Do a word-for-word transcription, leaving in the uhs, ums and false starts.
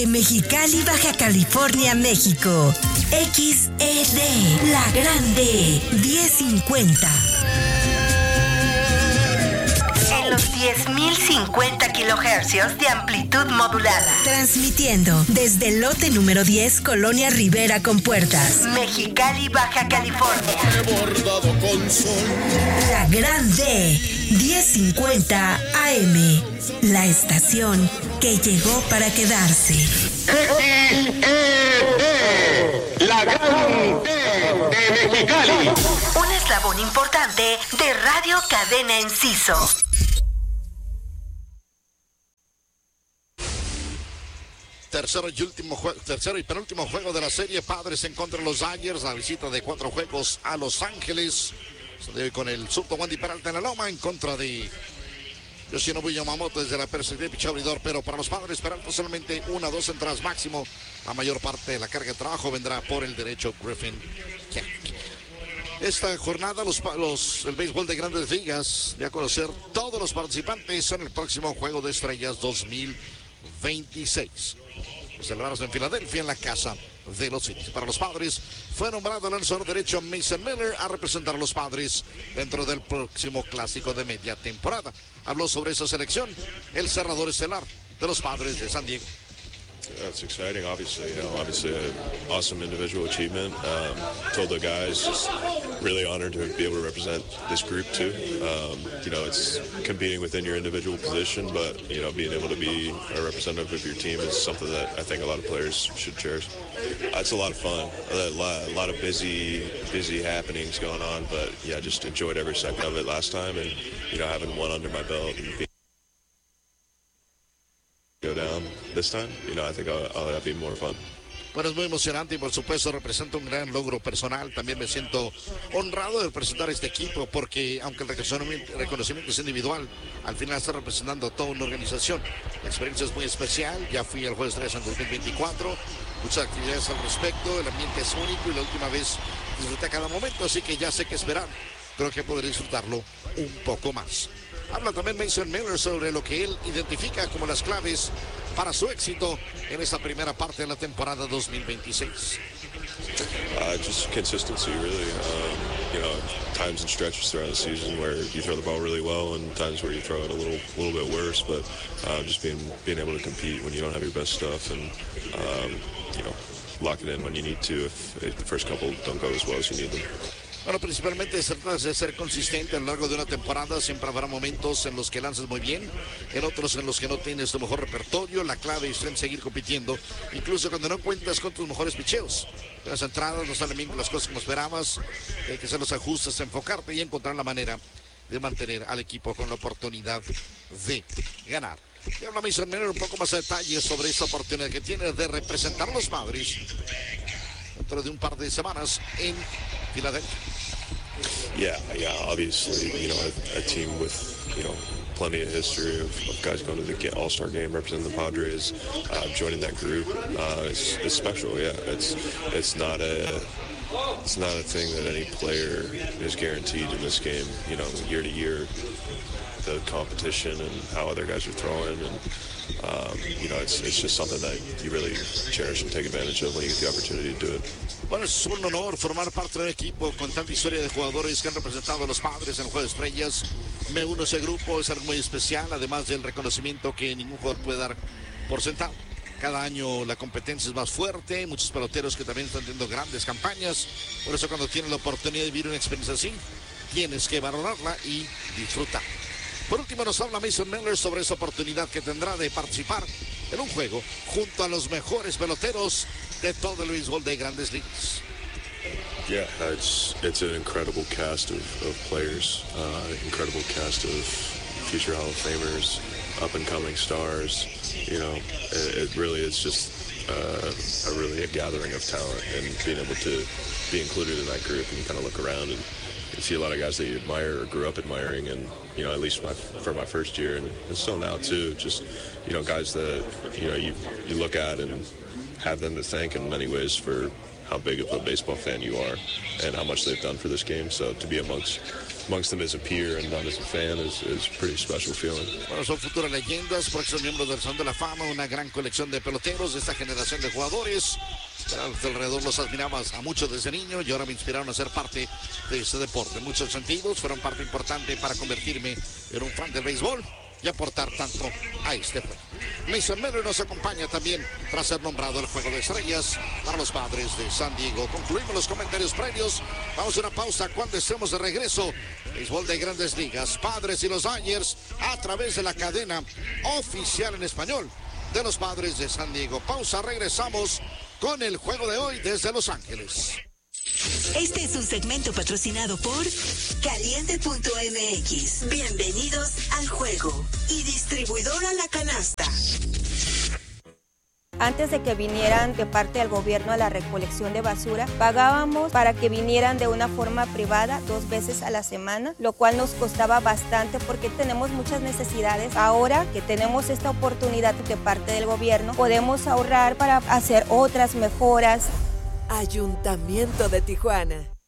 Desde Mexicali, Baja California, México. X E D, La Grande, diez cincuenta. En los diez mil cincuenta kilohercios de amplitud modulada. Transmitiendo desde el lote número diez, Colonia Rivera con Puertas. Mexicali, Baja California. Bordado con sol. La Grande, diez cincuenta A M. La estación que llegó para quedarse. X E D, La Grande de Mexicali. Un eslabón importante de Radio Cadena Enciso. Tercero y último juego, tercero y penúltimo juego de la serie, Padres en contra de los Dodgers, la visita de cuatro juegos a Los Ángeles, con el surto Wandy Peralta en la loma en contra de Yoshinobu Yamamoto desde la perspectiva de picheo abridor, pero para los Padres Peralta solamente una o dos entradas máximo. La mayor parte de la carga de trabajo vendrá por el derecho Griffin Keck. Esta jornada los, los, el béisbol de Grandes Ligas de a conocer todos los participantes en el próximo Juego de Estrellas dos mil veintiséis. Celebrados en Filadelfia en la casa de los Phillies. Para los Padres fue nombrado el lanzador derecho Mason Miller a representar a los Padres dentro del próximo clásico de media temporada. Habló sobre esa selección el cerrador estelar de los Padres de San Diego. Yeah, it's exciting, obviously. You know, obviously an awesome individual achievement. Um, told the guys, just really honored to be able to represent this group too. Um, you know, it's competing within your individual position, but you know, being able to be a representative of your team is something that I think a lot of players should cherish. Uh, it's a lot of fun. A lot, a lot of busy, busy happenings going on, but yeah, I just enjoyed every second of it last time, and you know, having one under my belt and being go down this time, you know, I think I'll, I'll be more fun. Bueno, es muy emocionante y por supuesto representa un gran logro personal. También me siento honrado de representar a este equipo porque aunque el reconocimiento, reconocimiento es individual, al final está representando a toda una organización. La experiencia es muy especial. Ya fui al Juego de Estrellas en dos mil veinticuatro. Muchas actividades al respecto. El ambiente es único y la última vez disfruté cada momento, así que ya sé qué esperar. Creo que podré disfrutarlo un poco más. Habla también Mason Miller sobre lo que él identifica como las claves para su éxito en esta primera parte de la temporada dos mil veintiséis. Uh, just consistency, really. Um, you know, times and stretches throughout the season where you throw the ball really well, and times where you throw it a little, little bit worse. But uh, just being being able to compete when you don't have your best stuff, and um, you know, lock it in when you need to. If, if the first couple don't go as well as you need them. Bueno, principalmente se trata de ser consistente a lo largo de una temporada. Siempre habrá momentos en los que lanzas muy bien, en otros en los que no tienes tu mejor repertorio. La clave está en seguir compitiendo, incluso cuando no cuentas con tus mejores picheos. Las entradas no salen bien las cosas como esperabas. Hay que hacer los ajustes, enfocarte y encontrar la manera de mantener al equipo con la oportunidad de ganar. Y habla Mason Miller un poco más de detalles sobre esta oportunidad que tiene de representar a los Padres dentro de un par de semanas en Filadelfia. Yeah, yeah, obviously, you know, a, a team with, you know, plenty of history of, of guys going to the All-Star game representing the Padres, uh, joining that group, uh, it's, it's special, yeah. It's it's not a it's not a thing that any player is guaranteed in this game, you know, year to year, the competition and how other guys are throwing, and um, you know, it's it's just something that you really cherish and take advantage of when you get the opportunity to do it. Bueno, es un honor formar parte de un equipo con tanta historia de jugadores que han representado a los Padres en el Juego de Estrellas. Me uno a ese grupo, es algo muy especial, además del reconocimiento que ningún jugador puede dar por sentado. Cada año la competencia es más fuerte, muchos peloteros que también están teniendo grandes campañas. Por eso cuando tienes la oportunidad de vivir una experiencia así, tienes que valorarla y disfrutar. Por último nos habla Mason Miller sobre esa oportunidad que tendrá de participar en un juego junto a los mejores peloteros de todo el béisbol de Grandes Ligas. Yeah, it's it's an incredible cast of, of players, uh, incredible cast of future Hall of Famers, up and coming stars. You know, it, it really is just uh, a really a gathering of talent, and being able to be included in that group, and you kind of look around and you see a lot of guys that you admire or grew up admiring, and you know, at least my, for my first year, and, and still now too, just you know, guys that you know you you look at and have them to thank in many ways for how big of a baseball fan you are and how much they've done for this game. So to be amongst amongst them as a peer and not as a fan is, is a pretty special feeling. Bueno, son futuras leyendas, próximos miembros del Salón de la Fama, una gran colección de peloteros de esta generación de jugadores. Alrededor los admirabas a muchos desde niño y ahora me inspiraron a ser parte de este deporte. En muchos sentidos fueron parte importante para convertirme en un fan del béisbol y aportar tanto a este juego. Mason Miller nos acompaña también tras ser nombrado el Juego de Estrellas para los Padres de San Diego. Concluimos los comentarios previos. Vamos a una pausa cuando estemos de regreso. Béisbol de Grandes Ligas, Padres y los Dodgers a través de la cadena oficial en español de los Padres de San Diego. Pausa, regresamos con el juego de hoy desde Los Ángeles. Este es un segmento patrocinado por Caliente punto M X. Bienvenidos al juego. Y distribuidora La Canasta. Antes de que vinieran de parte del gobierno a la recolección de basura, pagábamos para que vinieran de una forma privada dos veces a la semana, lo cual nos costaba bastante porque tenemos muchas necesidades. Ahora que tenemos esta oportunidad de parte del gobierno, podemos ahorrar para hacer otras mejoras. Ayuntamiento de Tijuana.